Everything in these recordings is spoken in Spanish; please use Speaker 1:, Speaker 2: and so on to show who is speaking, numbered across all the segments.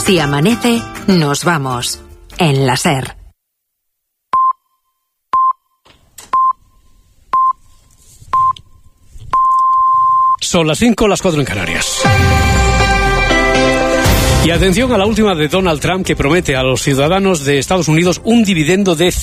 Speaker 1: Si amanece, nos vamos. En la SER.
Speaker 2: Son las 5, las 4 en Canarias. Y atención a la última de Donald Trump, que promete a los ciudadanos de Estados Unidos un dividendo de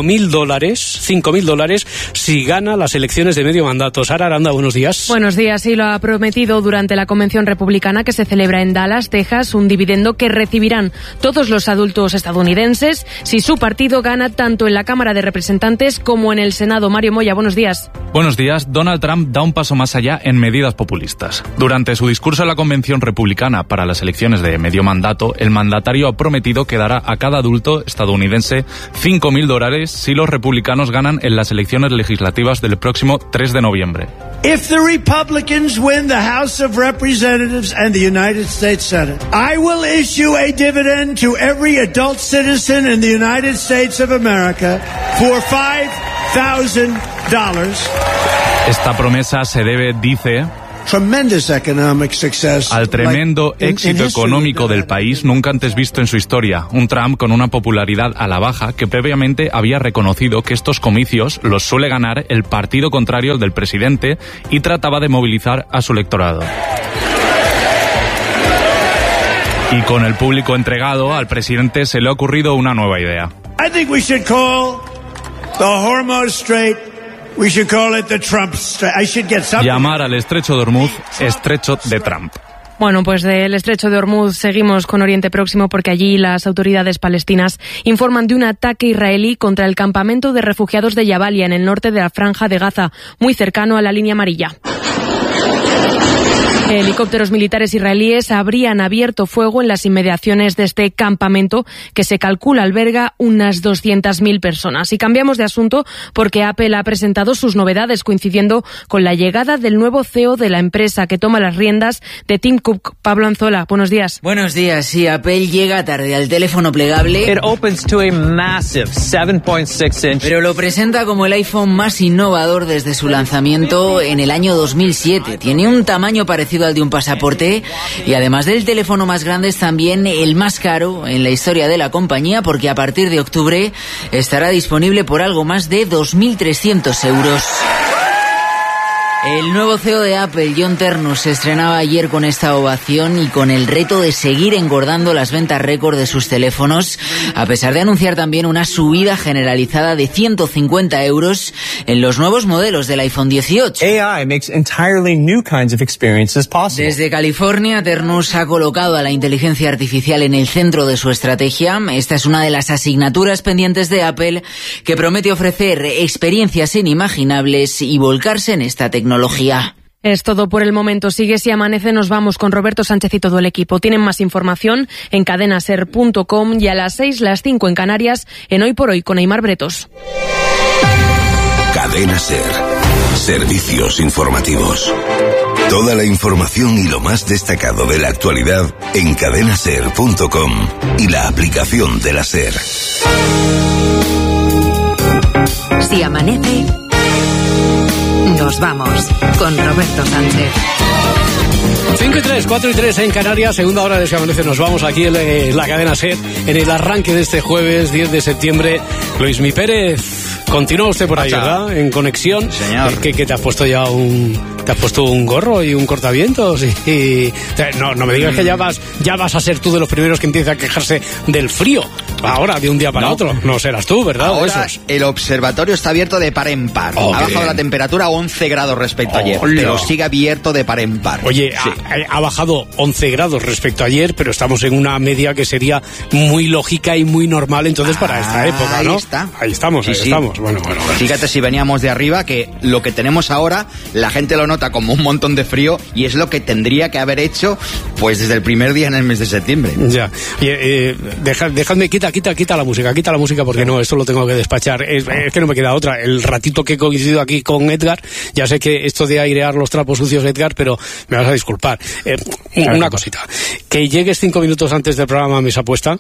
Speaker 2: $5.000 si gana las elecciones de medio mandato. Sara Aranda, buenos días.
Speaker 3: Buenos días. Sí, lo ha prometido durante la convención republicana que se celebra en Dallas, Texas, un dividendo que recibirán todos los adultos estadounidenses si su partido gana tanto en la Cámara de Representantes como en el Senado. Mario Moya, buenos días.
Speaker 4: Buenos días. Donald Trump da un paso más allá en medidas populistas. Durante su discurso en la convención republicana para las elecciones de medio mandato, el mandatario ha prometido que dará a cada adulto estadounidense $5.000 si los republicanos ganan en las elecciones legislativas del próximo 3 de noviembre.
Speaker 5: If the Republicans win the House of Representatives and the United States Senate, I will issue a dividend to every adult citizen in the United States of America for $5,000.
Speaker 4: Esta promesa se debe, dice, al tremendo éxito económico del país nunca antes visto en su historia. Un Trump con una popularidad a la baja que previamente había reconocido que estos comicios los suele ganar el partido contrario al del presidente y trataba de movilizar a su electorado. Y con el público entregado, al presidente se le ha ocurrido una nueva idea.
Speaker 5: I think we should call the Hormuz Strait. We should call it the Trump Strait. I should get something.
Speaker 4: Llamar al estrecho de Hormuz estrecho de Trump.
Speaker 3: Bueno, pues del estrecho de Hormuz seguimos con Oriente Próximo porque allí las autoridades palestinas informan de un ataque israelí contra el campamento de refugiados de Jabalia en el norte de la Franja de Gaza, muy cercano a la línea amarilla. Helicópteros militares israelíes habrían abierto fuego en las inmediaciones de este campamento que se calcula alberga unas 200.000 personas. Y cambiamos de asunto porque Apple ha presentado sus novedades coincidiendo con la llegada del nuevo CEO de la empresa que toma las riendas de Tim Cook. Pablo Anzola, buenos días.
Speaker 6: Buenos días. Sí, Apple llega tarde al teléfono plegable.
Speaker 7: It opens to a massive 7.6 inch.
Speaker 6: Pero lo presenta como el iPhone más innovador desde su lanzamiento en el año 2007. Tiene un tamaño parecido al de un pasaporte y además del teléfono más grande es también el más caro en la historia de la compañía porque a partir de octubre estará disponible por algo más de 2.300 euros. El nuevo CEO de Apple, John Ternus, se estrenaba ayer con esta ovación y con el reto de seguir engordando las ventas récord de sus teléfonos, a pesar de anunciar también una subida generalizada de 150 euros en los nuevos modelos del iPhone 18.
Speaker 7: AI makes entirely new kinds of experiences possible.
Speaker 6: Desde California, Ternus ha colocado a la inteligencia artificial en el centro de su estrategia. Esta es una de las asignaturas pendientes de Apple que promete ofrecer experiencias inimaginables y volcarse en esta tecnología.
Speaker 3: Es todo por el momento. Sigue Si Amanece, nos vamos con Roberto Sánchez y todo el equipo. Tienen más información en cadenaser.com y a las 6, las 5 en Canarias, en Hoy por Hoy con Aimar Bretos.
Speaker 8: Cadena Ser. Servicios informativos. Toda la información y lo más destacado de la actualidad en cadenaser.com y la aplicación de la SER.
Speaker 1: Si amanece, nos vamos con Roberto Sánchez.
Speaker 2: 5 y 3, 4 y 3 en Canarias, segunda hora de Si Amanece. Nos vamos aquí en la cadena SER, en el arranque de este jueves 10 de septiembre. Luismi Pérez, continúa usted por ahí, ¿verdad? En conexión.
Speaker 9: Señor.
Speaker 2: ¿Qué te has puesto ya ¿te has puesto un gorro y un cortavientos? No me digas que ya vas a ser tú de los primeros que empieza a quejarse del frío. Ahora, de un día para otro. No serás tú, ¿verdad?
Speaker 9: Ahora el observatorio está abierto de par en par. Ha bajado la temperatura a 11 grados respecto a ayer, pero sigue abierto de par en par.
Speaker 2: Oye, sí. Ha bajado 11 grados respecto a ayer, pero estamos en una media que sería muy lógica y muy normal entonces para esta época, ¿no?
Speaker 9: Ahí estamos.
Speaker 2: Bueno.
Speaker 9: Fíjate si veníamos de arriba, que lo que tenemos ahora, la gente lo nota como un montón de frío y es lo que tendría que haber hecho pues desde el primer día en el mes de septiembre.
Speaker 2: Ya. Dejadme, quita la música porque no, esto lo tengo que despachar. Es que no me queda otra. El ratito que he coincidido aquí con Edgar, ya sé que esto de airear los trapos sucios, Edgar, pero me vas a disculpar. Una cosita. Que llegues 5 minutos antes del programa Mesa Puesta,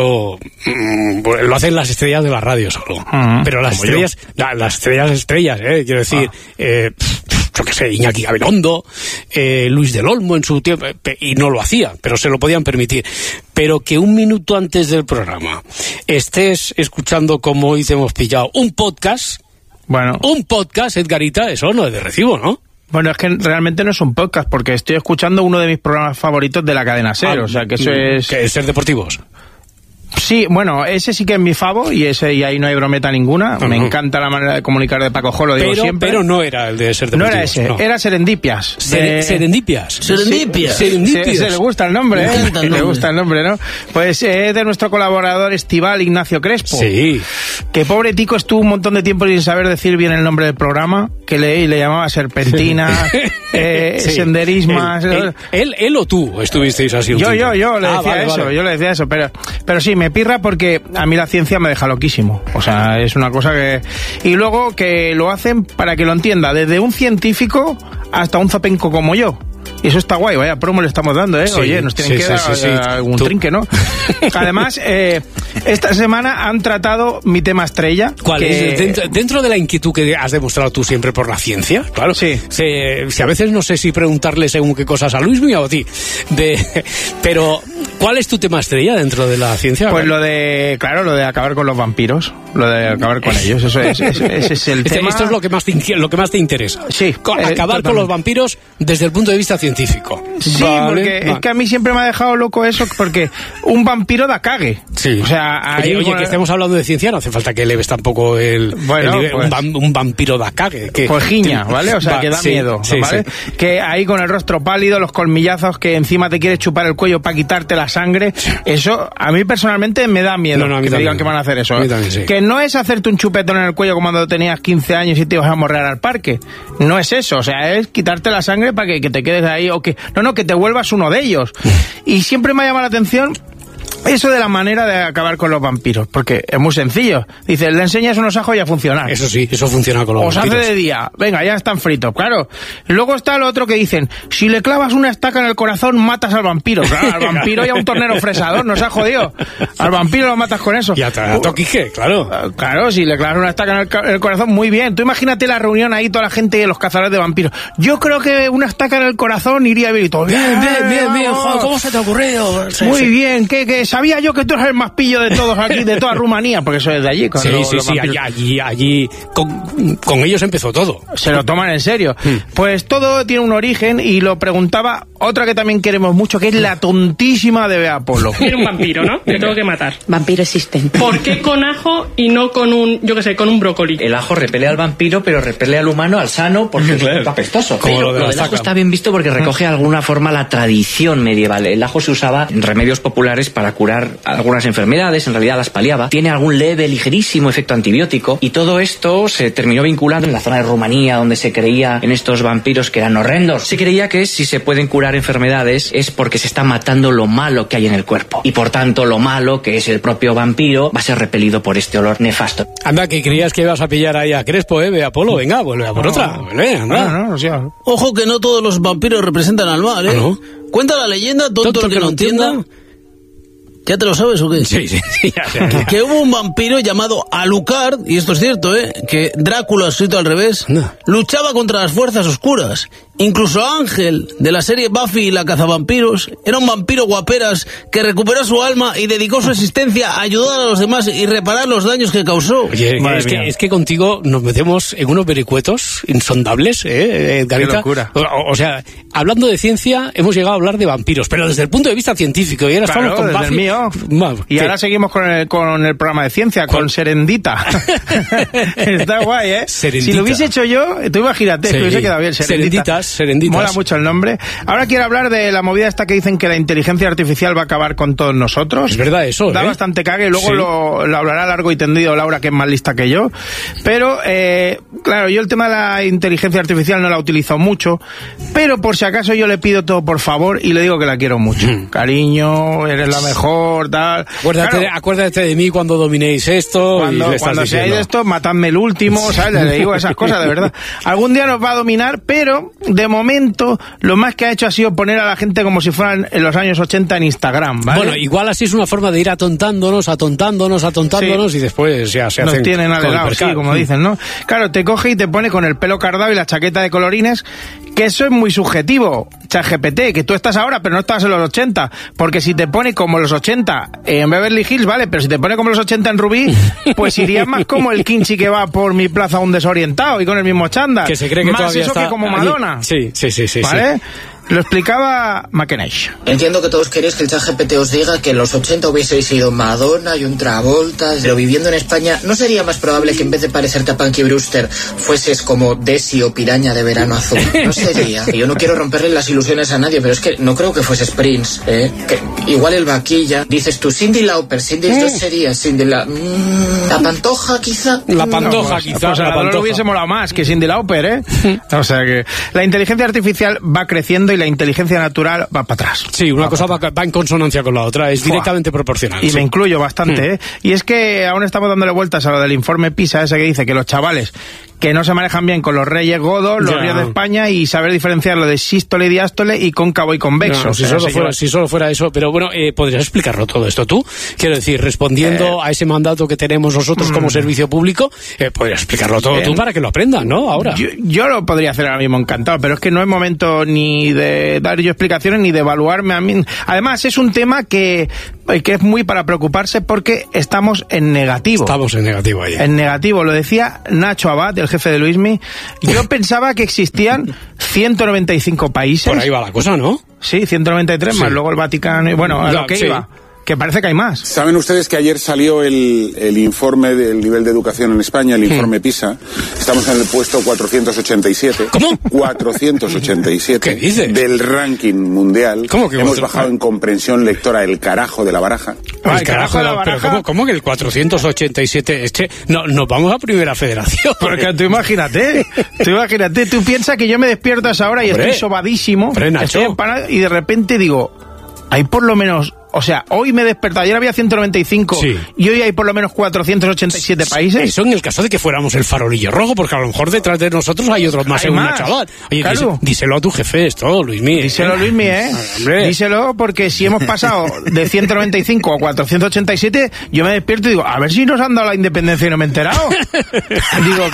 Speaker 2: lo hacen las estrellas de la radio solo. Pero las estrellas, quiero decir, yo qué sé, Iñaki Gabilondo, Luis del Olmo en su tiempo, y no lo hacía, pero se lo podían permitir. Pero que un minuto antes del programa estés escuchando, como hoy te hemos pillado, un podcast, Edgarita, eso no es de recibo, ¿no?
Speaker 10: Bueno, es que realmente no es un podcast, porque estoy escuchando uno de mis programas favoritos de la cadena SER, o sea que eso es...
Speaker 2: ¿Que es Ser Deportivos?
Speaker 10: Sí, bueno, ese sí que es mi favo y ahí no hay brometa ninguna. Me encanta la manera de comunicar de Paco Jo, lo digo siempre.
Speaker 2: Pero no era el de Ser Deportivos.
Speaker 10: No era ese, era Serendipias.
Speaker 2: ¿Serendipias?
Speaker 10: Serendipias. Se le gusta el nombre, Le gusta el nombre, ¿no? Pues es de nuestro colaborador estival, Ignacio Crespo.
Speaker 2: Sí.
Speaker 10: Que pobre tico estuvo un montón de tiempo sin saber decir bien el nombre del programa, que le llamaba Serpentina, Senderismas...
Speaker 2: Él o tú estuvisteis así un tiempo.
Speaker 10: Yo le decía eso, pero sí, me pirra porque a mí la ciencia me deja loquísimo. O sea, es una cosa que... Y luego que lo hacen para que lo entienda, desde un científico hasta un zapenco como yo. Y eso está guay, vaya promo le estamos dando, ¿eh? Sí, oye, nos tienen que dar algún trinque, ¿no? Además, esta semana han tratado mi tema estrella.
Speaker 2: ¿Cuál es? Dentro de la inquietud que has demostrado tú siempre por la ciencia, claro. Sí. Si a veces no sé si preguntarle según qué cosas a Luismi o a ti. Pero, ¿cuál es tu tema estrella dentro de la ciencia?
Speaker 10: Pues lo de acabar con los vampiros. Lo de acabar con ellos. Ese es el tema.
Speaker 2: Esto es lo que más te interesa.
Speaker 10: Sí.
Speaker 2: Acabar con los vampiros desde el punto de vista científico.
Speaker 10: Sí, porque es que a mí siempre me ha dejado loco eso, porque un vampiro da cague.
Speaker 2: Sí.
Speaker 10: O sea,
Speaker 2: oye, que estemos hablando de ciencia, no hace falta que eleves tampoco el nivel, pues, un vampiro da cague.
Speaker 10: Pues giña, ¿vale? O sea, que da miedo, ¿vale? Sí. Que ahí con el rostro pálido, los colmillazos, que encima te quieres chupar el cuello para quitarte la sangre, eso a mí personalmente me da miedo, que me digan que van a hacer eso.
Speaker 2: También, sí.
Speaker 10: Que no es hacerte un chupetón en el cuello como cuando tenías 15 años y te ibas a morrear al parque. No es eso, o sea, es quitarte la sangre para que te quedes ahí, o que que te vuelvas uno de ellos. Y siempre me ha llamado la atención eso de la manera de acabar con los vampiros, porque es muy sencillo. Dice, le enseñas unos ajos y a funcionar.
Speaker 2: Eso sí, eso funciona con los vampiros.
Speaker 10: Os hace de día, venga, ya están fritos, claro. Y luego está lo otro que dicen, si le clavas una estaca en el corazón, matas al vampiro. Claro, al vampiro y a un tornero fresador, nos ha jodido. Al vampiro lo matas con eso.
Speaker 2: Y a Toquique, claro.
Speaker 10: Claro, si le clavas una estaca en el corazón, muy bien. Tú imagínate la reunión ahí, toda la gente y los cazadores de vampiros. Yo creo que una estaca en el corazón iría bien y todo.
Speaker 2: Bien, joder, ¿cómo se te ha ocurrido?
Speaker 10: Muy bien, que sabía yo que tú eres el más pillo de todos aquí, de toda Rumanía, porque eso es de allí.
Speaker 2: Allí con ellos empezó todo.
Speaker 10: Se lo toman en serio. Pues todo tiene un origen y lo preguntaba otra que también queremos mucho, que es la tontísima de Bea Polo.
Speaker 11: Era un vampiro, ¿no? Le tengo que matar.
Speaker 12: Vampiro existen.
Speaker 11: ¿Por qué con ajo y no con con un brócoli?
Speaker 13: El ajo repele al vampiro, pero repele al humano, al sano, porque es apestoso. Pero lo del ajo está bien visto porque recoge de alguna forma la tradición medieval. El ajo se usaba en remedios populares para curar algunas enfermedades, en realidad las paliaba. Tiene algún leve, ligerísimo efecto antibiótico y todo esto se terminó vinculando en la zona de Rumanía, donde se creía en estos vampiros que eran horrendos. Se creía que si se pueden curar enfermedades es porque se está matando lo malo que hay en el cuerpo y por tanto lo malo, que es el propio vampiro, va a ser repelido por este olor nefasto.
Speaker 2: Anda, que creías que ibas a pillar ahí a Crespo, Bea Polo, venga, vuelve a por otra.
Speaker 14: Ojo que no todos los vampiros representan al mal, ¿eh? ¿No? Cuenta la leyenda, tonto el que no entienda. ¿Ya te lo sabes o qué?
Speaker 2: Sí, ya.
Speaker 14: Que hubo un vampiro llamado Alucard, y esto es cierto, que Drácula, escrito al revés, luchaba contra las fuerzas oscuras. Incluso Ángel, de la serie Buffy y la cazavampiros, era un vampiro guaperas que recuperó su alma y dedicó su existencia a ayudar a los demás y reparar los daños que causó.
Speaker 2: Oye, es que contigo nos metemos en unos vericuetos insondables, Edgarita.
Speaker 10: Qué locura.
Speaker 2: O sea, hablando de ciencia, hemos llegado a hablar de vampiros, pero desde el punto de vista científico. Y ahora estamos con Buffy.
Speaker 10: Y ahora seguimos con el programa de ciencia, con Serendita. Está guay, ¿eh?
Speaker 2: Serendita.
Speaker 10: Si lo hubiese hecho yo, tú imagínate, que hubiese quedado bien.
Speaker 2: Serenditas.
Speaker 10: Mola mucho el nombre. Ahora quiero hablar de la movida esta que dicen que la inteligencia artificial va a acabar con todos nosotros.
Speaker 2: Es verdad eso,
Speaker 10: Da bastante cague, luego lo hablará largo y tendido Laura, que es más lista que yo. Pero, claro, yo el tema de la inteligencia artificial no la utilizo mucho, pero por si acaso yo le pido todo por favor y le digo que la quiero mucho. Cariño, eres la mejor, tal.
Speaker 2: Acuérdate de mí cuando dominéis esto.
Speaker 10: Cuando seáis esto, matadme el último, ¿sabes? Le digo esas cosas, de verdad. Algún día nos va a dominar, pero de momento, lo más que ha hecho ha sido poner a la gente como si fueran en los años 80 en Instagram, ¿vale?
Speaker 2: Bueno, igual así es una forma de ir atontándonos sí. Y después ya se hacen...
Speaker 10: Nos tienen alegados, sí, como dicen, ¿no? Claro, te coge y te pone con el pelo cardado y la chaqueta de colorines, que eso es muy subjetivo, ChatGPT, que tú estás ahora, pero no estás en los 80, porque si te pone como los 80 en Beverly Hills, vale, pero si te pone como los 80 en Rubí, pues irías más como el Kinchi que va por mi plaza un desorientado y con el mismo chándal.
Speaker 2: Que se cree que
Speaker 10: más
Speaker 2: todavía
Speaker 10: eso
Speaker 2: está
Speaker 10: que como Madonna.
Speaker 2: Sí.
Speaker 10: ¿Vale? Lo explicaba McKennish.
Speaker 12: Entiendo que todos queréis que el ChatGPT os diga que en los 80 hubieseis sido Madonna y un Travolta, pero viviendo en España, ¿no sería más probable que en vez de parecerte a Punky Brewster fueses como Desi o Piraña de Verano Azul? No sería. Yo no quiero romperle las ilusiones a nadie, pero es que no creo que fueses Prince, ¿eh? Que igual el vaquilla. Dices tú, Cyndi Lauper, no sería Cyndi La Pantoja, quizá.
Speaker 2: La Pantoja, quizá.
Speaker 10: Pues a la lo hubiese molado más que Cyndi Lauper, ¿eh? O sea que la inteligencia artificial va creciendo y la inteligencia natural va para atrás.
Speaker 2: Sí, una cosa va en consonancia con la otra, es directamente proporcional.
Speaker 10: Y me incluyo bastante, ¿eh? Y es que aún estamos dándole vueltas a lo del informe PISA, ese que dice que los chavales que no se manejan bien con los reyes godos, los ríos de España, y saber diferenciar lo de sístole y diástole y cóncavo y convexo.
Speaker 2: No, si solo fuera eso, pero bueno, ¿podrías explicarlo todo esto tú? Quiero decir, respondiendo a ese mandato que tenemos nosotros como servicio público, podrías explicarlo todo tú para que lo aprendan, ¿no? Ahora.
Speaker 10: Yo lo podría hacer ahora mismo encantado, pero es que no es momento ni de dar yo explicaciones ni de evaluarme a mí. Además, es un tema que es muy para preocuparse porque estamos en negativo.
Speaker 2: Estamos en negativo ahí.
Speaker 10: En negativo, lo decía Nacho Abad, el jefe de Luismi. Yo pensaba que existían 195 países.
Speaker 2: Por ahí va la cosa, ¿no?
Speaker 10: Sí, 193 más luego el Vaticano y bueno, a lo que iba. Que parece que hay más.
Speaker 15: ¿Saben ustedes que ayer salió el informe del nivel de educación en España, el informe PISA? Estamos en el puesto 487.
Speaker 2: ¿Cómo?
Speaker 15: 487.
Speaker 2: ¿Qué dices?
Speaker 15: Del ranking mundial.
Speaker 2: ¿Cómo que
Speaker 15: hemos bajado en comprensión lectora el carajo de la baraja?
Speaker 2: El carajo de la baraja. Pero ¿cómo que el 487? Nos vamos a Primera Federación.
Speaker 10: Porque tú imagínate, tú piensas que yo me despierto a esa hora y estoy sobadísimo, estoy empanado, y de repente digo, hay por lo menos... O sea, hoy me he despertado, ayer había 195 y hoy hay por lo menos 487 países.
Speaker 2: Eso en el caso de que fuéramos el farolillo rojo, porque a lo mejor detrás de nosotros hay otros más en una chaval. Oye,
Speaker 10: claro.
Speaker 2: Díselo a tu jefe esto, Luismi.
Speaker 10: Díselo, Luismi, Díselo, porque si hemos pasado de 195 a 487, yo me despierto y digo, a ver si nos han dado la independencia y no me he enterado. Digo,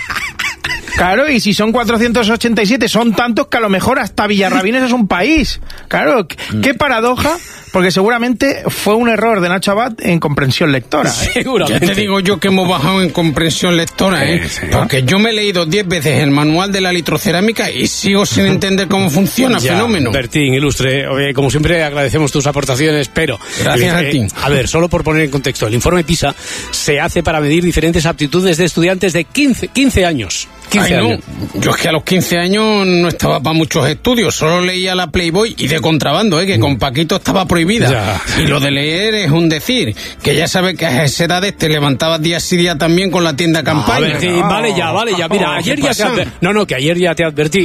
Speaker 10: Claro, y si son 487, son tantos que a lo mejor hasta Villarrabines es un país. Claro, qué paradoja, porque seguramente fue un error de Nacho Abad en comprensión lectora.
Speaker 16: Seguramente. Ya te digo yo que hemos bajado en comprensión lectora, porque yo me he leído 10 veces el manual de la litrocerámica y sigo sin entender cómo funciona el fenómeno.
Speaker 2: Bertín, ilustre, como siempre agradecemos tus aportaciones, pero...
Speaker 16: Gracias a ti.
Speaker 2: A ver, solo por poner en contexto, el informe PISA se hace para medir diferentes aptitudes de estudiantes de 15 años. 15 años.
Speaker 16: Yo es que a los 15 años no estaba para muchos estudios, solo leía la Playboy y de contrabando, que con Paquito estaba prohibida.
Speaker 2: Ya.
Speaker 16: Y lo de leer es un decir, que ya sabes que a esa edad te levantabas día sí día también con la tienda campaña.
Speaker 2: A ver, vale ya. Mira, ayer ya te advertí. Que ayer ya te advertí.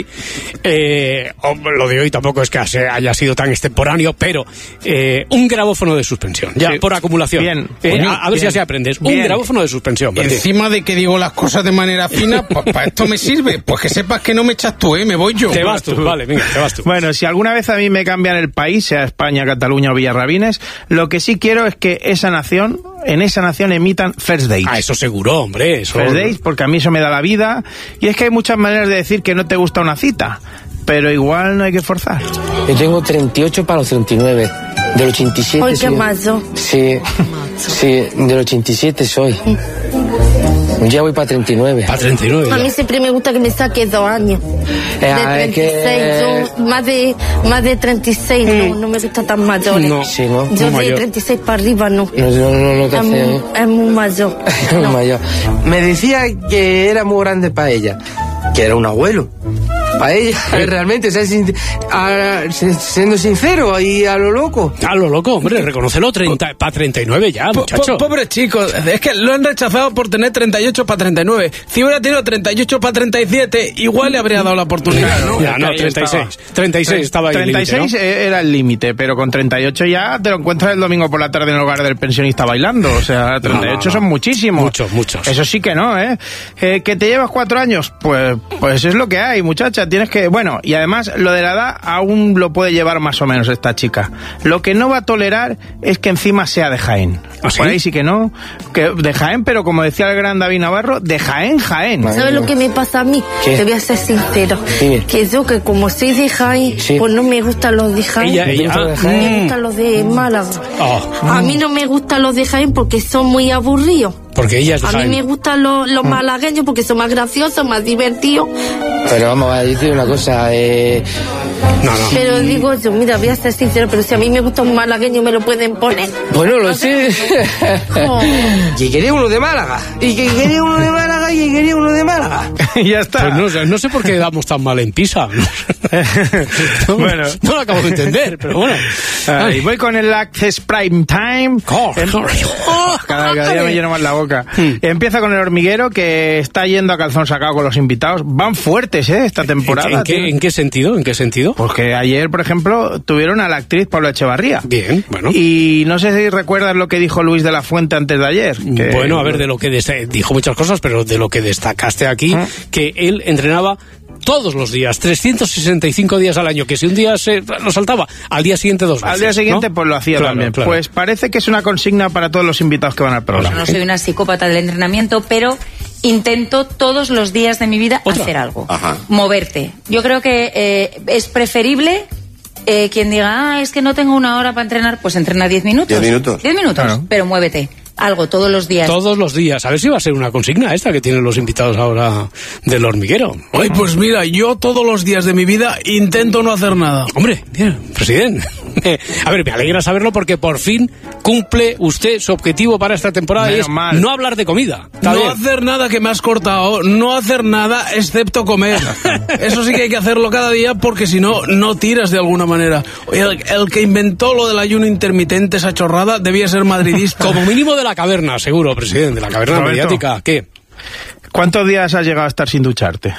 Speaker 2: Lo de hoy tampoco es que haya sido tan extemporáneo, pero un grabófono de suspensión, por acumulación.
Speaker 10: Bien.
Speaker 2: A ver si así aprendes. Un grabófono de suspensión, Bertín.
Speaker 16: Encima de que digo las cosas de manera fina, pues para esto me sirve. Pues que sepas que no me echas tú, me voy yo.
Speaker 2: Te vas tú.
Speaker 10: Bueno, si alguna vez a mí me cambian el país, sea España, Cataluña o Villarrabines, lo que sí quiero es que en esa nación emitan First Dates.
Speaker 2: Eso seguro, hombre.
Speaker 10: First Dates, porque a mí eso me da la vida. Y es que hay muchas maneras de decir que no te gusta una cita, pero igual no hay que forzar.
Speaker 17: Yo tengo 38 para los 39. Del 87
Speaker 18: Hoy qué mazo.
Speaker 17: Sí, del 87 soy. Ya voy para 39.
Speaker 2: Para 39.
Speaker 18: A mí siempre me gusta que me saque 2 años. De 36, más de 36, no me gusta tan mayor.
Speaker 17: No,
Speaker 18: yo de 36 para arriba no.
Speaker 17: No te hace.
Speaker 18: Es muy mayor.
Speaker 17: No. Mayor. Me decía que era muy grande para ella, que era un abuelo. Para ella, realmente, siendo sincero, ahí a lo loco.
Speaker 2: A lo loco, hombre, reconócelo, para 39 ya, muchacho.
Speaker 16: Pobre chico, es que lo han rechazado por tener 38 para 39. Si hubiera tenido 38 para 37, igual le habría dado la oportunidad, ¿no?
Speaker 2: Ya, no, 36. 36 estaba ahí
Speaker 10: 36 el límite, ¿no? Era el límite, pero con 38 ya te lo encuentras el domingo por la tarde en el hogar del pensionista bailando. O sea, 38 son muchísimos.
Speaker 2: Muchos.
Speaker 10: Eso sí que no, ¿eh? Que te llevas 4 años, pues es lo que hay, muchacha. sea, tienes que... Bueno, y además, lo de la edad aún lo puede llevar más o menos esta chica. Lo que no va a tolerar es que encima sea de Jaén.
Speaker 2: ¿Ah, sí?
Speaker 10: Por ahí sí que no. Que de Jaén, pero como decía el gran David Navarro, de Jaén.
Speaker 18: ¿Sabes lo que me pasa a mí?
Speaker 10: ¿Qué?
Speaker 18: Te voy a ser sincero.
Speaker 10: Dime.
Speaker 18: Que yo, que como soy de Jaén, pues no me gustan los de Jaén. Me gustan los de Málaga. A mí no me gustan los de Jaén porque son muy aburridos.
Speaker 2: Porque ella es de
Speaker 18: A
Speaker 2: Jaén.
Speaker 18: mí me gustan los malagueños porque son más graciosos, más divertidos.
Speaker 17: Pero vamos a decir una cosa,
Speaker 18: Pero digo yo, mira, voy a ser sincero, pero si a mí me gusta un malagueño, ¿me lo pueden poner?
Speaker 17: Bueno, lo sé. Y quería uno de Málaga. Y que quería uno de Málaga y que quería uno de Málaga.
Speaker 10: Y ya está.
Speaker 2: Pues no sé por qué damos tan mal en Pisa.
Speaker 10: Bueno,
Speaker 2: no lo acabo de entender, pero bueno.
Speaker 10: Y voy con el Access Prime Time. Cada día me lleno más la boca. Empieza con El Hormiguero, que está yendo a calzón sacado con los invitados. Van fuertes, esta temporada.
Speaker 2: ¿En qué sentido? ¿En qué sentido?
Speaker 10: Porque ayer, por ejemplo, tuvieron a la actriz Paula Echevarría.
Speaker 2: Bien, bueno.
Speaker 10: Y no sé si recuerdas lo que dijo Luis de la Fuente antes de ayer.
Speaker 2: Bueno, a ver, de lo que dijo muchas cosas, pero de lo que destacaste aquí, que él entrenaba todos los días, 365 días al año, que si un día se lo saltaba, al día siguiente 2 veces.
Speaker 10: Al día siguiente,
Speaker 2: ¿no?
Speaker 10: Pues lo hacía también.
Speaker 2: Claro.
Speaker 10: Pues parece que es una consigna para todos los invitados que van al programa.
Speaker 19: No soy una psicópata del entrenamiento, pero intento todos los días de mi vida hacer algo. Moverte. Yo creo que es preferible quien diga, es que no tengo una hora para entrenar, pues entrena 10 minutos.
Speaker 20: 10 minutos.
Speaker 19: 10 minutos, claro. Pero muévete. Algo todos los días.
Speaker 2: Todos los días. A ver si va a ser una consigna esta que tienen los invitados ahora del Hormiguero.
Speaker 14: Ay, pues mira, yo todos los días de mi vida intento no hacer nada.
Speaker 2: Hombre, bien, presidente. A ver, me alegra saberlo porque por fin cumple usted su objetivo para esta temporada. Menos y es mal. No hablar de comida.
Speaker 14: No hacer nada, que me has cortado. No hacer nada excepto comer. Eso sí que hay que hacerlo cada día porque si no, no tiras de alguna manera. El que inventó lo del ayuno intermitente, esa chorrada, debía ser madridista.
Speaker 2: Como mínimo de la caverna, seguro, presidente, de la caverna mediática. ¿Qué?
Speaker 10: ¿Cuántos días has llegado a estar sin ducharte?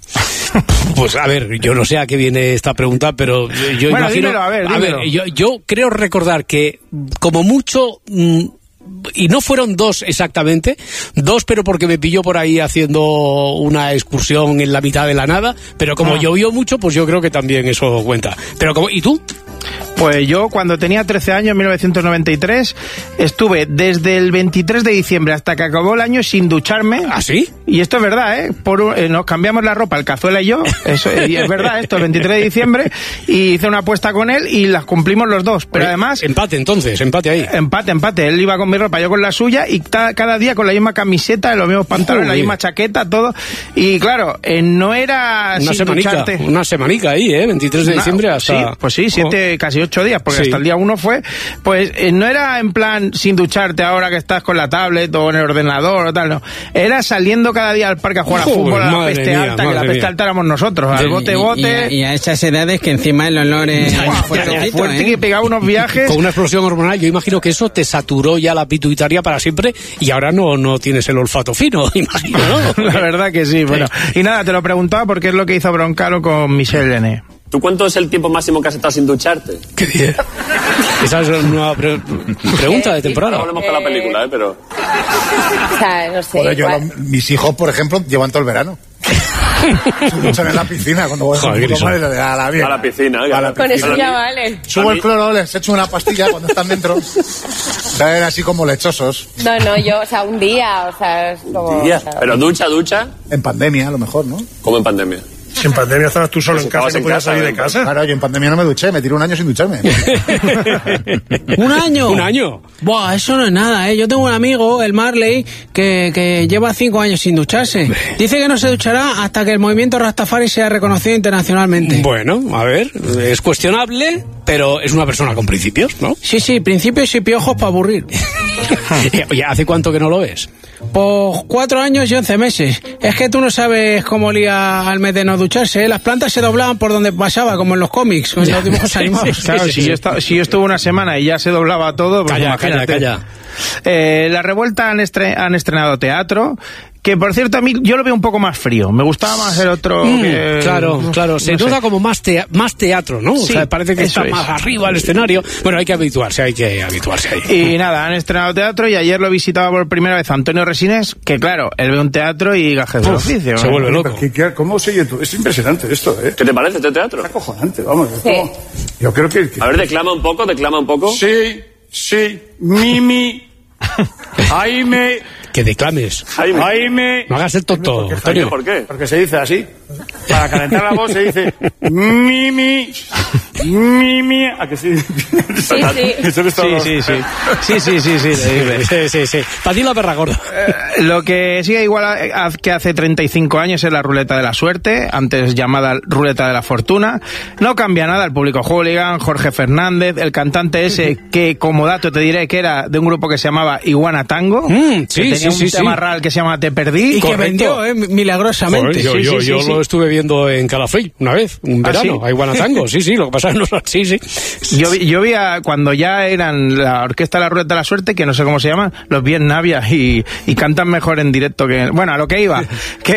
Speaker 2: Pues a ver, yo no sé a qué viene esta pregunta, pero yo
Speaker 10: bueno,
Speaker 2: imagino...
Speaker 10: dímelo, a ver,
Speaker 2: yo creo recordar que como mucho... y no fueron 2 exactamente, 2 pero porque me pilló por ahí haciendo una excursión en la mitad de la nada, pero como llovió mucho, pues yo creo que también eso cuenta. Pero como, ¿y tú?
Speaker 10: Pues yo cuando tenía 13 años, en 1993, estuve desde el 23 de diciembre hasta que acabó el año sin ducharme.
Speaker 2: ¿Ah, sí?
Speaker 10: Y esto es verdad, ¿eh? Nos cambiamos la ropa, el Cazuela y yo, eso, y es verdad esto, el 23 de diciembre, y hice una apuesta con él y las cumplimos los dos, pero además...
Speaker 2: Empate entonces, ahí.
Speaker 10: Empate, él iba con mi ropa, yo con la suya, y cada día con la misma camiseta, los mismos pantalones, la misma chaqueta, todo, y claro, no era
Speaker 2: una semanica ahí, 23 de diciembre hasta...
Speaker 10: Sí, pues sí, 7, casi 8 días, porque hasta el día 1 fue, pues no era en plan sin ducharte ahora que estás con la tablet o en el ordenador o tal, no, era saliendo cada día al parque a jugar a fútbol, a la peste alta, que la peste alta éramos nosotros, al bote.
Speaker 16: Y a esas edades que encima el olor es
Speaker 10: fuerte, que pegaba unos viajes.
Speaker 2: Con una explosión hormonal, yo imagino que eso te saturó ya la pituitaria para siempre y ahora no tienes el olfato fino, imagino, ¿no?
Speaker 10: La verdad que sí, bueno. Y nada, te lo preguntaba porque es lo que hizo Broncano con Michelle Lené.
Speaker 21: ¿Tú cuánto es el tiempo máximo que has estado sin ducharte?
Speaker 2: Qué bien. Esa es una nueva pregunta de temporada.
Speaker 21: No hablemos con la película, pero...
Speaker 22: O sea, no sé.
Speaker 20: Bueno, mis hijos, por ejemplo, llevan todo el verano. Se duchan en la piscina cuando voy a la piscina.
Speaker 22: Con eso ya vale.
Speaker 20: Subo el cloro, les echo una pastilla cuando están dentro. Salen así como lechosos.
Speaker 22: No, yo, o sea, un día, o sea, es como...
Speaker 21: ¿Día? ¿Pero ducha?
Speaker 20: En pandemia, a lo mejor, ¿no?
Speaker 21: ¿Cómo en pandemia?
Speaker 20: Si en pandemia estabas tú solo en casa y no podías salir de casa. Claro, yo en pandemia no me duché, me tiré un año sin ducharme.
Speaker 14: ¿Un año?
Speaker 2: ¿Un año?
Speaker 14: Buah, eso no es nada, ¿eh? Yo tengo un amigo, el Marley, que lleva 5 años sin ducharse. Dice que no se duchará hasta que el movimiento Rastafari sea reconocido internacionalmente.
Speaker 2: Bueno, a ver, es cuestionable, pero es una persona con principios, ¿no?
Speaker 14: Sí, principios y piojos para aburrir.
Speaker 2: Oye, ¿hace cuánto que no lo ves?
Speaker 14: Pues 4 años y 11 meses. Es que tú no sabes cómo olía al mes de no ducharse, ¿eh? Las plantas se doblaban por donde pasaba, como en los cómics, con los dibujos animados.
Speaker 10: Claro, si yo estuve una semana y ya se doblaba todo, pues
Speaker 2: calla.
Speaker 10: La Revuelta han estrenado teatro, que por cierto a mí yo lo veo un poco más frío. Me gustaba más el otro.
Speaker 2: Claro. Se nota como más teatro, ¿no?
Speaker 10: Sí,
Speaker 2: o sea, parece que está más arriba el escenario. Bueno, hay que habituarse ahí.
Speaker 10: Y nada, han estrenado teatro y ayer lo visitaba por primera vez Antonio Resines, que claro, él ve un teatro y gajes del oficio.
Speaker 2: Se vuelve loco.
Speaker 20: ¿Cómo sigue tú? Es impresionante esto, ¿eh?
Speaker 21: ¿Qué te parece este teatro?
Speaker 20: Es acojonante, vamos.
Speaker 19: Sí.
Speaker 20: Yo creo que...
Speaker 21: A ver, declama un poco.
Speaker 20: Sí. Mimi. Jaime.
Speaker 2: Que declames.
Speaker 20: Jaime.
Speaker 2: No hagas el tonto, Antonio.
Speaker 21: ¿Por qué?
Speaker 20: Porque se dice así. Para calentar la voz se dice Mimi. ¿A que sí?
Speaker 19: Sí.
Speaker 2: Sí. Para ti la perra gorda.
Speaker 10: Lo que sigue igual que hace 35 años es la ruleta de la suerte, antes llamada ruleta de la fortuna. No cambia nada el público hooligan, Jorge Fernández, el cantante ese que como dato te diré que era de un grupo que se llamaba Iguana Tango, que tenía un tema real que se llama Te Perdí.
Speaker 16: Y que vendió, milagrosamente.
Speaker 2: Joder, yo lo estuve viendo en Calafell una vez, un verano, a Iguana Tango. Sí, lo que pasa es que no sí.
Speaker 10: Yo vi cuando ya eran la orquesta de la ruleta de la suerte, que no sé cómo se llama, los vi en Navia y cantan mejor en directo que... Bueno, a lo que iba,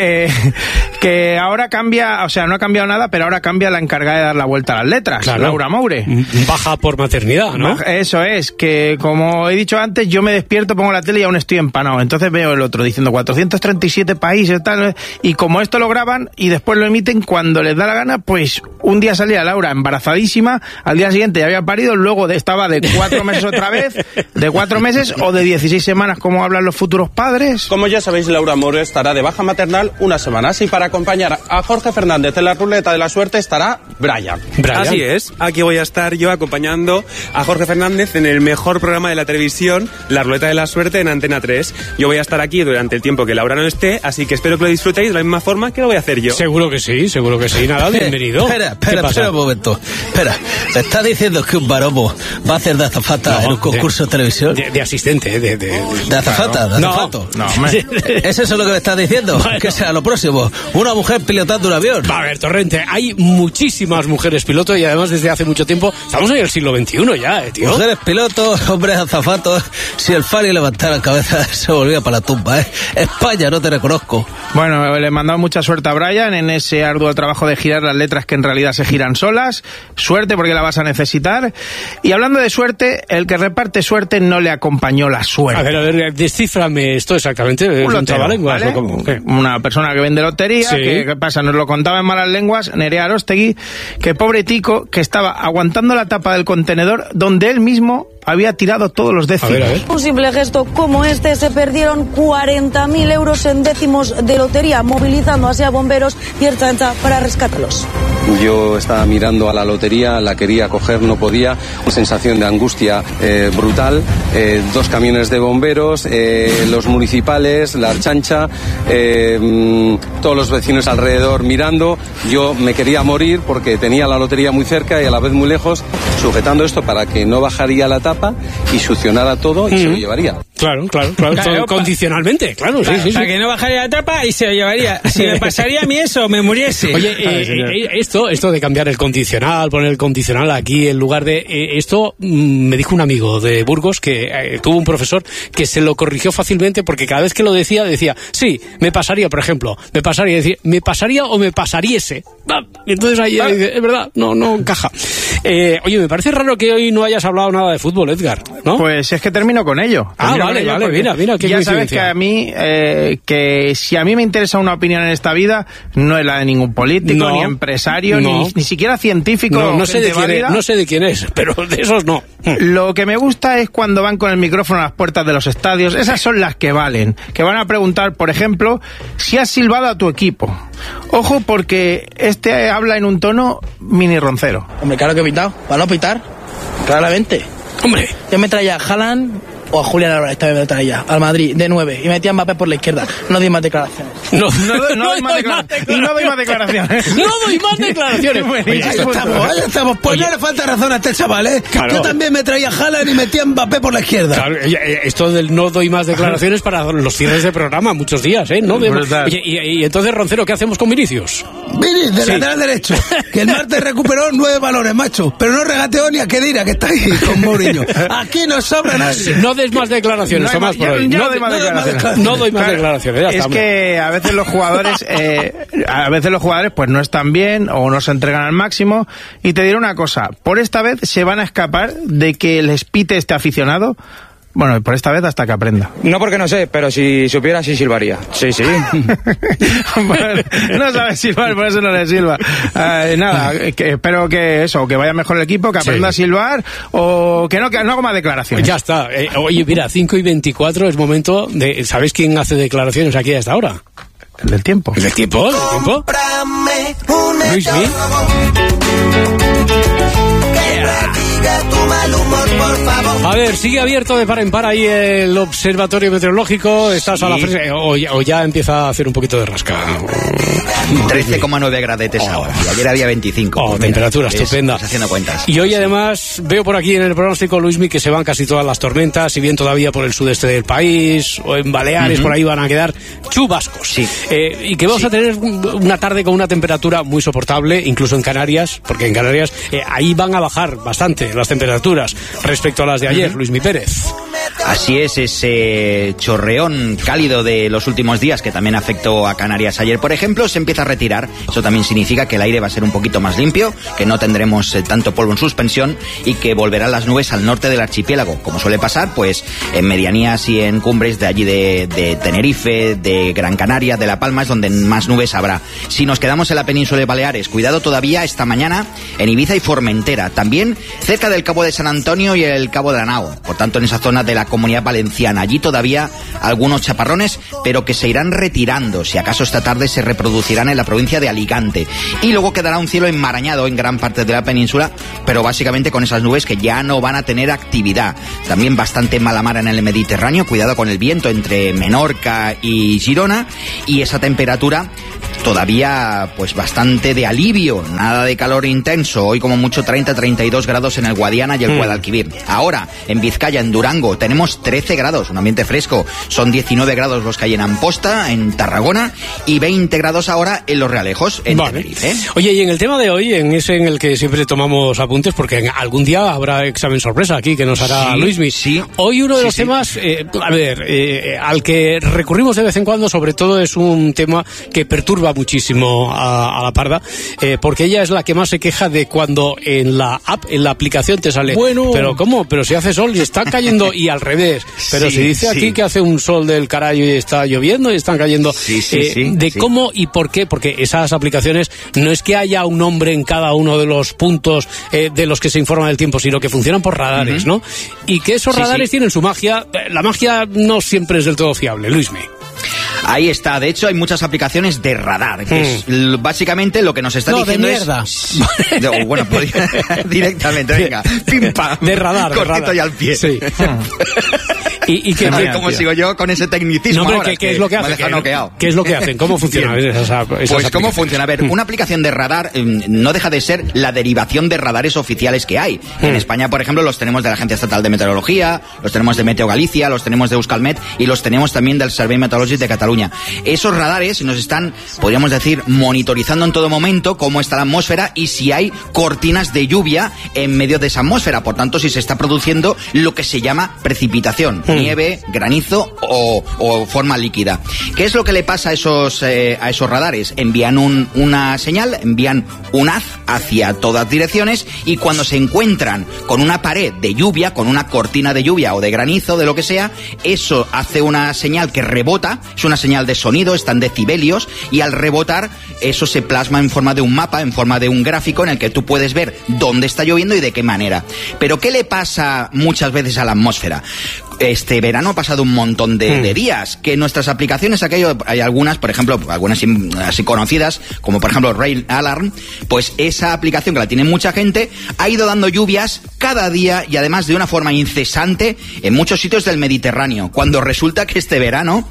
Speaker 10: que ahora cambia, o sea, no ha cambiado nada, pero ahora cambia la encargada de dar la vuelta a las letras, claro. Laura Moure.
Speaker 2: Baja por maternidad, ¿no?
Speaker 10: Eso es, que como he dicho antes, yo me despierto, pongo la tele y aún estoy empanado. Entonces veo el otro diciendo 437 países, tal, y como esto lo graban y después lo emiten cuando les da la gana, pues un día salía Laura embarazadísima, al día siguiente ya había parido, luego estaba de 4 meses otra vez, de 4 meses o de 16 semanas, como hablan los futuros padres.
Speaker 4: Como ya sabéis, Laura Moure estará de baja maternal unas semanas y para acompañar a Jorge Fernández en la ruleta de la suerte estará Brian.
Speaker 5: Así es, aquí voy a estar yo acompañando a Jorge Fernández en el mejor programa de la televisión, La Ruleta de la Suerte en Antena 3. Yo voy a estar aquí durante el tiempo que Laura no esté, así que espero que lo disfrutéis de la misma forma que lo voy a hacer yo.
Speaker 2: Seguro que sí. Nada, bienvenido.
Speaker 14: Espera un momento. Espera, ¿te estás diciendo que un baromo va a hacer de azafata en un concurso de televisión?
Speaker 2: De asistente,
Speaker 14: ¿De azafata? ¿De azafato?
Speaker 10: No.
Speaker 14: ¿Es eso lo que me estás diciendo? Bueno. ¿Qué será lo próximo? ¿Una mujer pilotando un avión?
Speaker 2: A ver, Torrente, hay muchísimas mujeres pilotos y además desde hace mucho tiempo, estamos en el siglo XXI ya, tío.
Speaker 14: Mujeres pilotos, hombres azafatos. Si el Fari levantara la cabeza, se volvía para la tumba, ¿eh? España, no te reconozco.
Speaker 10: Bueno, le he mandado mucha suerte a Brian en ese arduo trabajo de girar las letras que en realidad se giran solas. Suerte porque la vas a necesitar. Y hablando de suerte, el que reparte suerte no le acompañó la suerte.
Speaker 2: A ver, descíframe esto exactamente.
Speaker 10: Un trabalenguas, ¿vale?
Speaker 2: ¿Cómo?
Speaker 10: Una persona que vende lotería,
Speaker 2: sí.
Speaker 10: ¿Qué pasa? Nos lo contaba en malas lenguas Nerea Arostegui, que pobre tico, que estaba aguantando la tapa del contenedor donde él mismo había tirado todos los décimos.
Speaker 2: A ver.
Speaker 23: Un simple gesto como este, se perdieron 40.000 euros en décimos de lotería, movilizando así a bomberos y Ertzaintza para rescatarlos.
Speaker 24: Yo estaba mirando a la lotería, la quería coger, no podía, una sensación de angustia brutal, 2 camiones de bomberos, los municipales, la Ertzaintza, todos los vecinos alrededor mirando. Yo me quería morir porque tenía la lotería muy cerca y a la vez muy lejos, sujetando esto para que no bajaría la tapa y succionara todo y se lo llevaría.
Speaker 2: Claro, condicionalmente, claro, sí.
Speaker 16: Para que no bajaría la tapa y se lo llevaría. Si me pasaría a mí eso, me muriese.
Speaker 2: Oye, esto de cambiar el condicional, poner el condicional aquí en lugar de... esto me dijo un amigo de Burgos que tuvo un profesor que se lo corrigió fácilmente porque cada vez que lo decía, sí, me pasaría, por ejemplo, me pasaría o me pasariese. Y entonces ahí es verdad, no encaja. Oye, me parece raro que hoy no hayas hablado nada de fútbol, Edgar, ¿no?
Speaker 10: Pues es que termino con ello.
Speaker 2: Vale, mira, qué
Speaker 10: ya sabes que a mí, que si a mí me interesa una opinión en esta vida, no es la de ningún político, ni empresario, ni siquiera científico.
Speaker 2: No sé de quién es, pero de esos no.
Speaker 10: Lo que me gusta es cuando van con el micrófono a las puertas de los estadios. Esas son las que valen. Que van a preguntar, por ejemplo, si has silbado a tu equipo. Ojo, porque este habla en un tono mini roncero.
Speaker 25: Hombre, claro que he pitado. ¿Para no pitar? Claramente.
Speaker 2: Hombre.
Speaker 25: Yo me traía a Haaland o a Julián Álvarez, esta vez me traía al Madrid de 9 y metía a Mbappé por la izquierda. No doy más declaraciones.
Speaker 10: No doy más declaraciones.
Speaker 2: No doy más declaraciones.
Speaker 14: Ahí estamos. Pues no le falta razón a este chaval, ¿eh? Claro. Yo también me traía a Haaland y metía a Mbappé por la izquierda.
Speaker 2: Claro, esto del no doy más declaraciones para los cierres de programa, muchos días, ¿eh? Y entonces, Roncero, ¿qué hacemos con Vinicius?
Speaker 14: Vinicius, de lateral derecho, que el martes recuperó 9 balones, macho, pero no regateó ni a Kedira, que está ahí con Mourinho. Aquí no sobra nadie.
Speaker 2: des más declaraciones, Tomás, por hoy.
Speaker 10: No doy más declaraciones.
Speaker 2: No doy más declaraciones. Ya
Speaker 10: es
Speaker 2: está,
Speaker 10: que a veces los jugadores pues no están bien o no se entregan al máximo. Y te diré una cosa, por esta vez se van a escapar de que les pite este aficionado. Bueno, por esta vez hasta que aprenda.
Speaker 1: No porque no sé, pero si supiera sí silbaría. Sí.
Speaker 10: Bueno, no sabe silbar, por eso no le silba. Nada, espero que vaya mejor el equipo, que aprenda a silbar o que no haga más declaraciones.
Speaker 2: Ya está. Oye, mira, 5:24 es momento de... ¿Sabéis quién hace declaraciones aquí a esta hora?
Speaker 10: ¿El del tiempo?
Speaker 2: ¿El del tiempo? Luismi. A ver, sigue abierto de par en par ahí el observatorio meteorológico. Estás a la fresca o ya empieza a hacer un poquito de rasca.
Speaker 9: 13,9 gradetes ahora. Y ayer había 25.
Speaker 2: Temperatura estupenda.
Speaker 9: Haciendo cuentas.
Speaker 2: Y hoy además veo por aquí en el pronóstico, Luismi, que se van casi todas las tormentas, si bien todavía por el sudeste del país o en Baleares, por ahí van a quedar chubascos.
Speaker 9: Sí.
Speaker 2: Y que vamos a tener una tarde con una temperatura muy soportable, incluso en Canarias, porque en Canarias ahí van a bajar bastante las temperaturas respecto a las de ayer, Luismi Pérez.
Speaker 9: Así es, ese chorreón cálido de los últimos días que también afectó a Canarias ayer, por ejemplo, se empieza a retirar. Eso también significa que el aire va a ser un poquito más limpio, que no tendremos tanto polvo en suspensión y que volverán las nubes al norte del archipiélago, como suele pasar pues en medianías y en cumbres de allí de Tenerife, de Gran Canaria, de La Palma, es donde más nubes habrá. Si nos quedamos en la península de Baleares, cuidado todavía esta mañana en Ibiza y Formentera, también cerca del Cabo de San Antonio y el Cabo de la Nao, por tanto en esa zona de la Comunidad Valenciana. Allí todavía algunos chaparrones, pero que se irán retirando, si acaso esta tarde se reproducirán en la provincia de Alicante. Y luego quedará un cielo enmarañado en gran parte de la península, pero básicamente con esas nubes que ya no van a tener actividad. También bastante mala mar en el Mediterráneo, cuidado con el viento entre Menorca y Girona, y esa temperatura todavía pues bastante de alivio, nada de calor intenso, hoy como mucho 30-32 grados en el Guadiana y el Guadalquivir. Ahora, en Vizcaya, en Durango, tenemos 13 grados, un ambiente fresco, son 19 grados los que hay en Amposta, en Tarragona, y 20 grados ahora en Los Realejos, en Tenerife.
Speaker 2: Oye, y en el tema de hoy, en ese en el que siempre tomamos apuntes, porque algún día habrá examen sorpresa aquí que nos hará Luismi.
Speaker 9: Sí.
Speaker 2: Hoy uno de los temas, al que recurrimos de vez en cuando, sobre todo es un tema que perturba muchísimo a la Parda, porque ella es la que más se queja de cuando en la app, en la aplicación te sale, pero ¿cómo? Pero si hace sol y está cayendo, y al revés, pero si dice aquí que hace un sol del carajo y está lloviendo y están cayendo, cómo y por qué, porque esas aplicaciones no es que haya un nombre en cada uno de los puntos de los que se informa del tiempo, sino que funcionan por radares, ¿no? Y que esos radares tienen su magia. La magia no siempre es del todo fiable, Luismi.
Speaker 9: Ahí está, de hecho hay muchas aplicaciones de radar, que es básicamente lo que nos está diciendo
Speaker 16: de mierda.
Speaker 9: Bueno, directamente, venga, pim pam,
Speaker 2: de radar,
Speaker 9: cortito y al pie.
Speaker 2: Sí. ¿Y qué,
Speaker 9: cómo sigo yo con ese tecnicismo?
Speaker 2: No, hombre, ¿qué es lo que hacen? ¿Qué es lo que hacen? ¿Cómo funciona?
Speaker 9: Pues cómo funciona. A ver, una aplicación de radar no deja de ser la derivación de radares oficiales que hay. En España, por ejemplo, los tenemos de la Agencia Estatal de Meteorología, los tenemos de Meteo Galicia, los tenemos de Euskalmet y los tenemos también del Servei Meteorològic de Cataluña. Esos radares nos están, podríamos decir, monitorizando en todo momento cómo está la atmósfera y si hay cortinas de lluvia en medio de esa atmósfera. Por tanto, si se está produciendo lo que se llama precipitación, nieve, granizo o forma líquida. ¿Qué es lo que le pasa a esos radares? Envían una señal, envían un haz hacia todas direcciones, y cuando se encuentran con una pared de lluvia, con una cortina de lluvia o de granizo, de lo que sea, eso hace una señal que rebota, es una señal de sonido, está en decibelios, y al rebotar eso se plasma en forma de un mapa, en forma de un gráfico en el que tú puedes ver dónde está lloviendo y de qué manera. Pero ¿qué le pasa muchas veces a la atmósfera? Este verano ha pasado un montón de días que nuestras aplicaciones, hay algunas, por ejemplo, algunas así conocidas, como por ejemplo Rain Alarm, pues esa aplicación que la tiene mucha gente, ha ido dando lluvias cada día y además de una forma incesante en muchos sitios del Mediterráneo, cuando resulta que este verano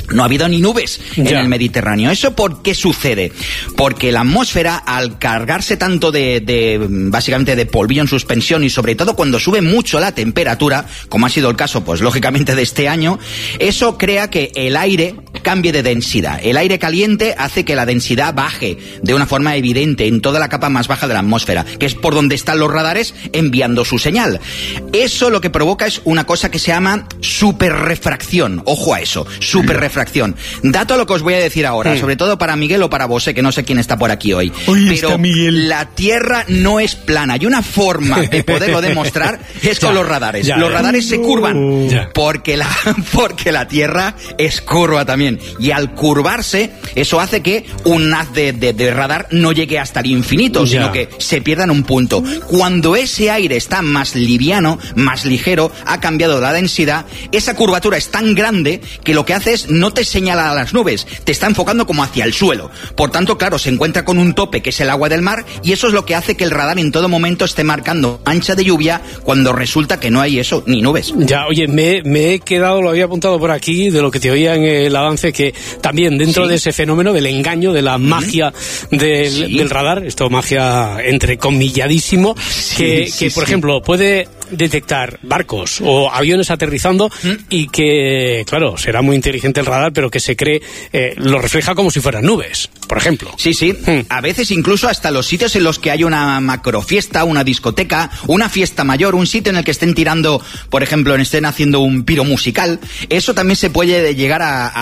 Speaker 9: No ha habido ni nubes en el Mediterráneo. ¿Eso por qué sucede? Porque la atmósfera, al cargarse tanto básicamente de polvillo en suspensión, y sobre todo cuando sube mucho la temperatura, como ha sido el caso, pues lógicamente de este año, eso crea que el aire cambie de densidad. El aire caliente hace que la densidad baje de una forma evidente en toda la capa más baja de la atmósfera, que es por donde están los radares enviando su señal. Eso lo que provoca es una cosa que se llama superrefracción. Ojo a eso, superrefracción. Dato a lo que os voy a decir ahora, sobre todo para Miguel o para vos, que no sé quién está por aquí hoy. Pero la Tierra no es plana, y una forma de poderlo demostrar es con los radares. Los radares se curvan porque la Tierra es curva también. Y al curvarse, eso hace que un haz de radar no llegue hasta el infinito, sino que se pierda en un punto. Cuando ese aire está más liviano, más ligero, ha cambiado la densidad, esa curvatura es tan grande que lo que hace es no te señala a las nubes, te está enfocando como hacia el suelo. Por tanto, claro, se encuentra con un tope que es el agua del mar, y eso es lo que hace que el radar en todo momento esté marcando mancha de lluvia cuando resulta que no hay eso, ni nubes. Ya, oye, me he quedado, lo había apuntado por aquí, de lo que te oía en el avance, que también dentro de ese fenómeno del engaño, de la magia del radar, esto magia entrecomilladísimo, que por ejemplo puede detectar barcos o aviones aterrizando y que, claro, será muy inteligente el radar, pero que se cree, lo refleja como si fueran nubes, por ejemplo. Sí, a veces incluso hasta los sitios en los que hay una macrofiesta, una discoteca, una fiesta mayor, un sitio en el que estén tirando, por ejemplo, estén haciendo un piro musical, eso también se puede llegar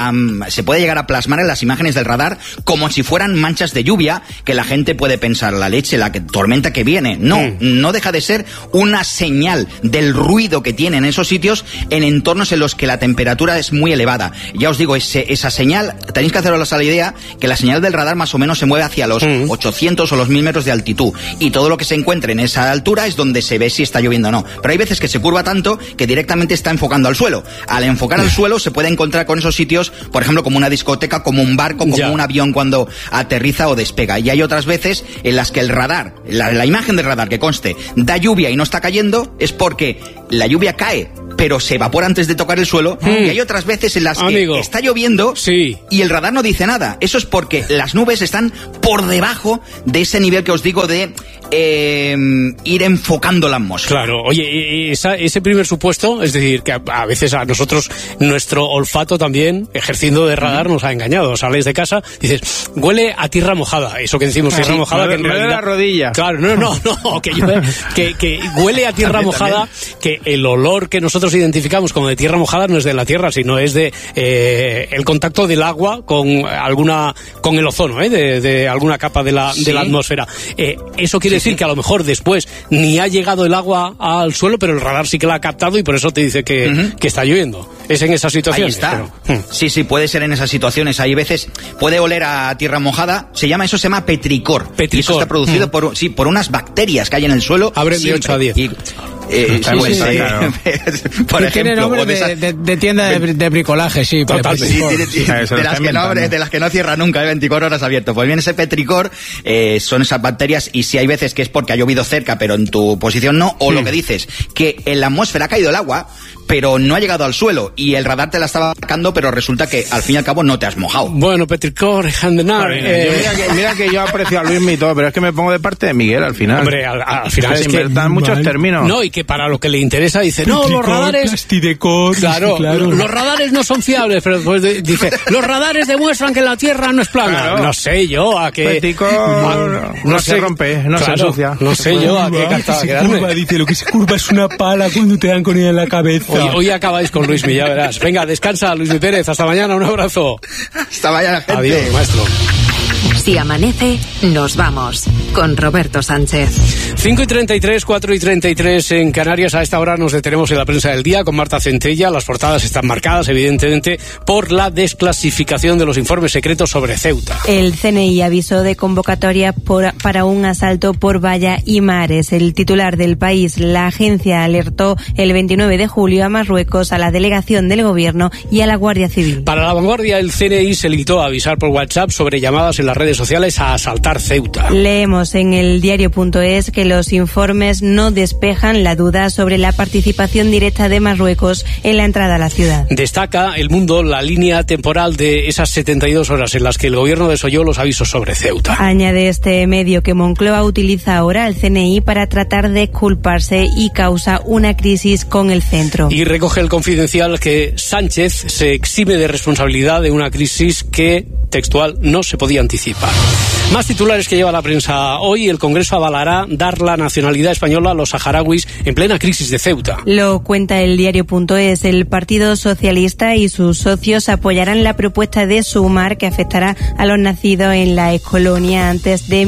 Speaker 9: a plasmar en las imágenes del radar como si fueran manchas de lluvia, que la gente puede pensar, la leche, tormenta que viene. No deja de ser una señal del ruido que tienen esos sitios en entornos en los que la temperatura es muy elevada. Ya os digo, esa señal, tenéis que haceros a la idea que la señal del radar más o menos se mueve hacia los 800 o los 1000 metros de altitud, y todo lo que se encuentre en esa altura es donde se ve si está lloviendo o no. Pero hay veces que se curva tanto que directamente está enfocando al suelo. Al enfocar al suelo se puede encontrar con esos sitios, por ejemplo, como una discoteca, como un barco, como un avión cuando aterriza o despega. Y hay otras veces en las que el radar, la imagen del radar que conste, da lluvia y no está cayendo, es porque la lluvia cae, pero se evapora antes de tocar el suelo. Y hay otras veces en las que está lloviendo y el radar no dice nada. Eso es porque las nubes están por debajo de ese nivel que os digo de ir enfocando la atmósfera. Claro, oye, ese primer supuesto, es decir, que a veces a nosotros nuestro olfato también, ejerciendo de radar, nos ha engañado. Sales de casa, dices, huele a tierra mojada. Eso que decimos, tierra mojada, que en realidad... la rodilla. Claro, no, que huele a tierra mojada, que el olor que nosotros identificamos como de tierra mojada no es de la tierra, sino es de el contacto del agua con el ozono, de alguna capa de la atmósfera. Eso quiere decir que a lo mejor después ni ha llegado el agua al suelo, pero el radar sí que la ha captado y por eso te dice que está lloviendo. Es en esas situaciones. Ahí está. Sí, puede ser en esas situaciones. Hay veces, puede oler a tierra mojada, se llama petricor. Y eso está producido por unas bacterias que hay en el suelo. Abren de 8 a 10.
Speaker 14: Por ejemplo, tiene nombre de tienda de bricolaje, sí.
Speaker 9: De las que no cierra nunca, 24 horas abierto. Pues bien, ese petricor son esas bacterias, y si hay veces que es porque ha llovido cerca, pero en tu posición no, o lo que dices, que en la atmósfera ha caído el agua, pero no ha llegado al suelo, y el radar te la estaba marcando, pero resulta que al fin y al cabo no te has mojado. Bueno, petricor,
Speaker 10: mira que yo aprecio a Luis y todo, pero es que me pongo de parte de Miguel al final.
Speaker 2: Hombre, al final
Speaker 10: se inventan muchos términos.
Speaker 2: No, y que para lo que le interesa dice, no, los radares... Claro, los radares no son fiables, pero después dice, los radares demuestran que la Tierra no es plana. Claro. No sé yo a qué...
Speaker 10: no se rompe, no se ensucia.
Speaker 2: No sé yo a qué carta quedarme.
Speaker 14: Dice, lo que se curva es una pala cuando te dan con ella en la cabeza.
Speaker 2: Hoy acabáis con Luismi, ya verás. Venga, descansa, Luismi Pérez. Hasta mañana, un abrazo.
Speaker 9: Hasta mañana, gente.
Speaker 2: Adiós, maestro.
Speaker 3: Si amanece, nos vamos. Con Roberto Sánchez.
Speaker 2: 5:33, 4:33 en Canarias. A esta hora nos detenemos en la prensa del día con Marta Centella. Las portadas están marcadas, evidentemente, por la desclasificación de los informes secretos sobre Ceuta.
Speaker 6: El CNI avisó de convocatoria para un asalto por valla y mares. El titular del País, la agencia alertó el 29 de julio a Marruecos, a la delegación del Gobierno y a la Guardia Civil.
Speaker 2: Para La Vanguardia, el CNI se limitó a avisar por WhatsApp sobre llamadas en las redes redes sociales a asaltar Ceuta.
Speaker 6: Leemos en el diario.es que los informes no despejan la duda sobre la participación directa de Marruecos en la entrada a la ciudad.
Speaker 2: Destaca El Mundo la línea temporal de esas 72 horas en las que el gobierno desoyó los avisos sobre Ceuta.
Speaker 6: Añade este medio que Moncloa utiliza ahora al CNI para tratar de culparse y causa una crisis con el centro.
Speaker 2: Y recoge el Confidencial que Sánchez se exime de responsabilidad de una crisis que, textual, no se podía anticipar. Más titulares que lleva la prensa hoy. El Congreso avalará dar la nacionalidad española a los saharauis en plena crisis de Ceuta.
Speaker 6: Lo cuenta el diario.es. El Partido Socialista y sus socios apoyarán la propuesta de Sumar que afectará a los nacidos en la excolonia antes de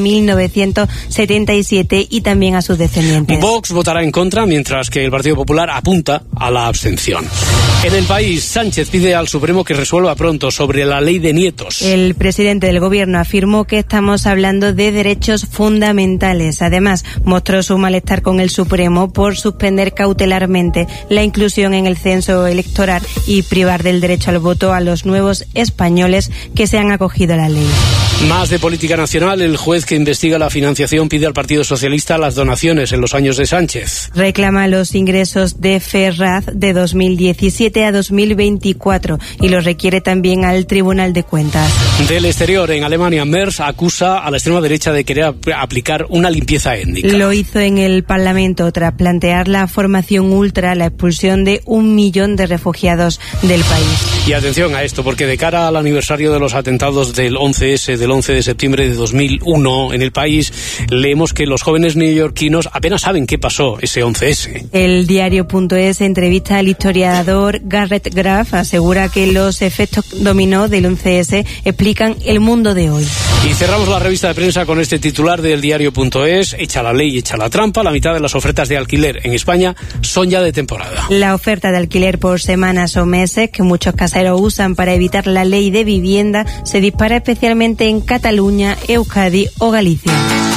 Speaker 6: 1977 y también a sus descendientes.
Speaker 2: Vox votará en contra, mientras que el Partido Popular apunta a la abstención. En El País, Sánchez pide al Supremo que resuelva pronto sobre la ley de nietos.
Speaker 6: El presidente del Gobierno afirmó que estamos hablando de derechos fundamentales. Además, mostró su malestar con el Supremo por suspender cautelarmente la inclusión en el censo electoral y privar del derecho al voto a los nuevos españoles que se han acogido a la ley.
Speaker 2: Más de política nacional. El juez que investiga la financiación pide al Partido Socialista las donaciones en los años de Sánchez.
Speaker 6: Reclama los ingresos de Ferraz de 2017 a 2024 y los requiere también al Tribunal de Cuentas.
Speaker 2: Del exterior, en Alemania, Merz acusa a la extrema derecha de querer aplicar una limpieza étnica.
Speaker 6: Lo hizo en el Parlamento tras plantear la formación ultra la expulsión de 1 millón de refugiados del país.
Speaker 2: Y atención a esto, porque de cara al aniversario de los atentados del 11S, del 11 de septiembre de 2001 en el país, leemos que los jóvenes neoyorquinos apenas saben qué pasó ese 11S.
Speaker 6: El diario.es entrevista al historiador Garrett Graff, asegura que los efectos dominó del 11S explican el mundo de hoy.
Speaker 2: Y cerramos la revista de prensa con este titular del diario.es: echa la ley, echa la trampa. La mitad de las ofertas de alquiler en España son ya de temporada.
Speaker 6: La oferta de alquiler por semanas o meses que muchos caseros usan para evitar la ley de vivienda se dispara especialmente en Cataluña, Euskadi o Galicia.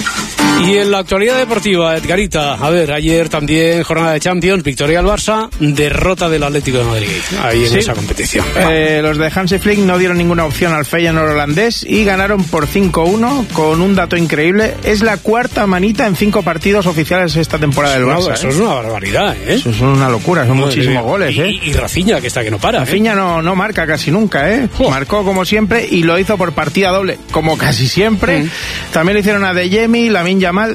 Speaker 2: Y en la actualidad deportiva, Edgarita, a ver, ayer también jornada de Champions, victoria al Barça, derrota del Atlético de Madrid, ahí en esa competición.
Speaker 10: Los de Hansi Flick no dieron ninguna opción al Feyenoord holandés y ganaron por 5-1 con un dato increíble. Es la cuarta manita en 5 partidos oficiales esta temporada del Barça.
Speaker 2: Eso es una barbaridad, ¿eh?
Speaker 10: Eso es una locura, son muchísimos goles,
Speaker 2: Y Rafinha, que está que no para.
Speaker 10: Rafinha no marca casi nunca, ¿eh? Marcó como siempre y lo hizo por partida doble, como casi siempre. También le hicieron a De Jemi, Lamine Yamal.